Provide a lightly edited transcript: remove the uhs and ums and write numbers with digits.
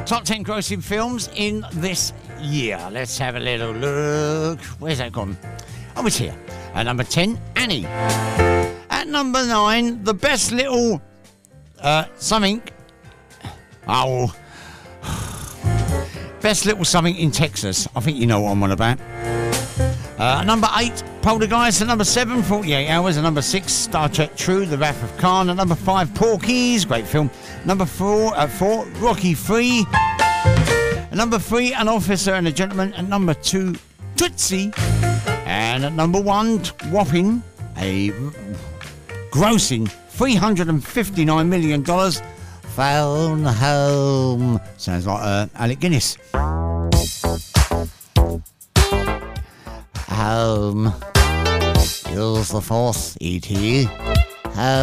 Top 10 grossing films in this year. Let's have a little look. Where's that gone? Oh, it's here. At number 10, Annie. At number 9, the best little something. Oh. Best little something in Texas. I think you know what I'm on about. Number 8, Poltergeist. At number 7, 48 Hours. At number 6, Star Trek True, The Wrath of Khan. At number 5, Porky's. Great film. Number 4, Rocky 3. At number 3, An Officer and a Gentleman. At number 2, Tootsie. And at number 1, whopping, a grossing $359 million. Phone Home. Sounds like Alec Guinness. Home. Use the force, E.T. Home.